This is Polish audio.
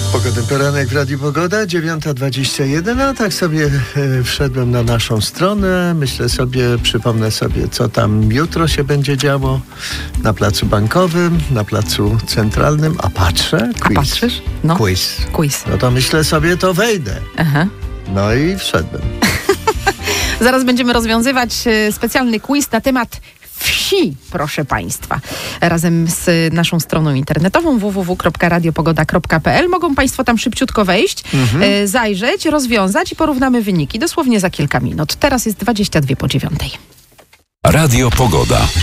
Pogodny poranek w Radiu Pogoda, 9:21, a tak sobie wszedłem na naszą stronę, myślę sobie, przypomnę sobie, co tam jutro się będzie działo na placu Bankowym, na placu Centralnym, a patrzę, quiz. A patrzysz? No. Quiz. No to myślę sobie, to wejdę. Aha. No i wszedłem. Zaraz będziemy rozwiązywać specjalny quiz na temat wsi, proszę Państwa. Razem z naszą stroną internetową www.radiopogoda.pl mogą Państwo tam szybciutko wejść, zajrzeć, rozwiązać i porównamy wyniki dosłownie za kilka minut. Teraz jest 9:22. Radio Pogoda.